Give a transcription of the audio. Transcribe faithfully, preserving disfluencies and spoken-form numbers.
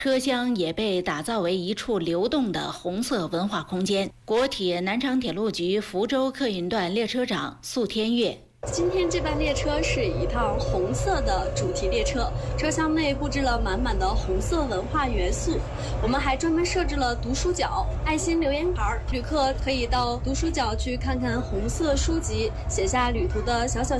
车厢也被打造为一处流动的红色文化空间。国铁南昌铁路局福州客运段列车长宿天月。 今天这班列车是一趟红色的主题列车，车厢内布置了满满的红色文化元素。我们还专门设置了读书角、爱心留言牌，旅客可以到读书角去看看红色书籍，写下旅途的小小